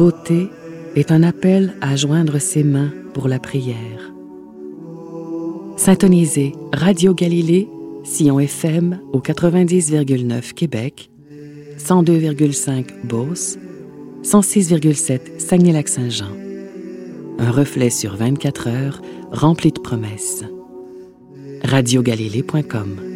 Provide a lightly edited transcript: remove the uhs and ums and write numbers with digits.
Beauté est un appel à joindre ses mains pour la prière. Syntonisez Radio Galilée, Sillon FM au 90,9 Québec, 102,5 Beauce, 106,7 Saguenay-Lac-Saint-Jean. Un reflet sur 24 heures rempli de promesses. radiogalilée.com